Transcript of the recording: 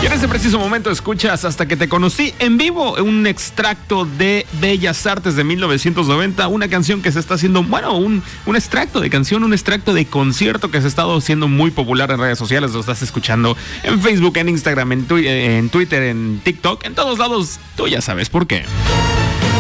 Y en este preciso momento escuchas Hasta que te conocí en vivo, un extracto de Bellas Artes de 1990, una canción que se está haciendo, bueno, un extracto de canción, un extracto de concierto que se ha estado haciendo muy popular en redes sociales. Lo estás escuchando en Facebook, en Instagram, en Twitter, en TikTok, en todos lados. Tú ya sabes por qué.